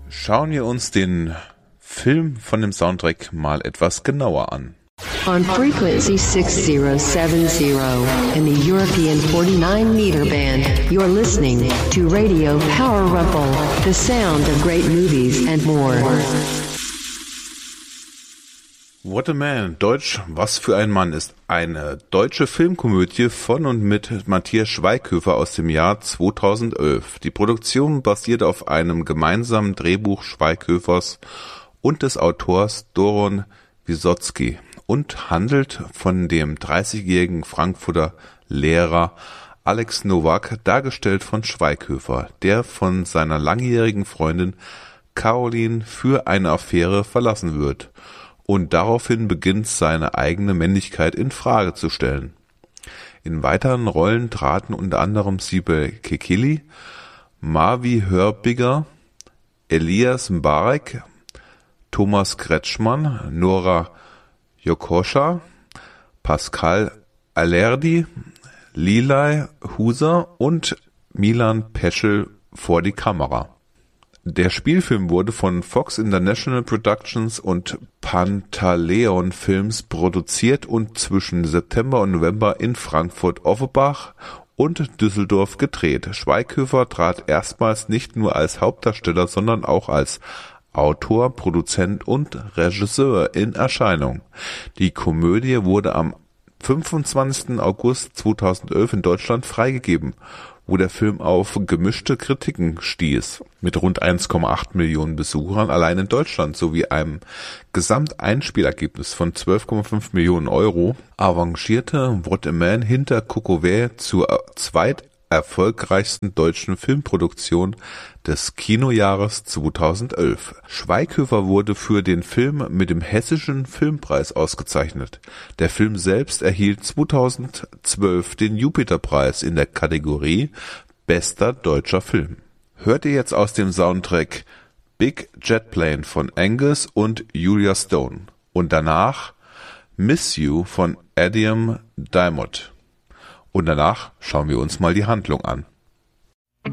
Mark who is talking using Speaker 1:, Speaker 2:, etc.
Speaker 1: Schauen wir uns den Film von dem Soundtrack mal etwas genauer an.
Speaker 2: On frequency 6070 in the European 49-meter band, you're listening to Radio Power Rumpel, the sound of great movies and more.
Speaker 1: What a Man, Deutsch, was für ein Mann, ist eine deutsche Filmkomödie von und mit Matthias Schweighöfer aus dem Jahr 2011. Die Produktion basiert auf einem gemeinsamen Drehbuch Schweighöfers und des Autors Doron Wysotsky und handelt von dem 30-jährigen Frankfurter Lehrer Alex Nowak, dargestellt von Schweighöfer, der von seiner langjährigen Freundin Caroline für eine Affäre verlassen wird und daraufhin beginnt, seine eigene Männlichkeit in Frage zu stellen. In weiteren Rollen traten unter anderem Sibel Kekilli, Marvi Hörbiger, Elias Mbarek, Thomas Kretschmann, Nora Jokoscha, Pascal Alerdi, Lilay Huser und Milan Peschel vor die Kamera. Der Spielfilm wurde von Fox International Productions und Pantaleon Films produziert und zwischen September und November in Frankfurt-Offenbach und Düsseldorf gedreht. Schweighöfer trat erstmals nicht nur als Hauptdarsteller, sondern auch als Autor, Produzent und Regisseur in Erscheinung. Die Komödie wurde am 25. August 2011 in Deutschland freigegeben, wo der Film auf gemischte Kritiken stieß. Mit rund 1,8 Millionen Besuchern allein in Deutschland sowie einem Gesamteinspielergebnis von 12,5 Millionen Euro avancierte What a Man hinter Coco Vey zur zweiterfolgreichsten deutschen Filmproduktion des Kinojahres 2011. Schweighöfer wurde für den Film mit dem Hessischen Filmpreis ausgezeichnet. Der Film selbst erhielt 2012 den Jupiterpreis in der Kategorie Bester deutscher Film. Hört ihr jetzt aus dem Soundtrack Big Jet Plane von Angus und Julia Stone und danach Miss You von Adam Diamond. Und danach schauen wir uns mal die Handlung an.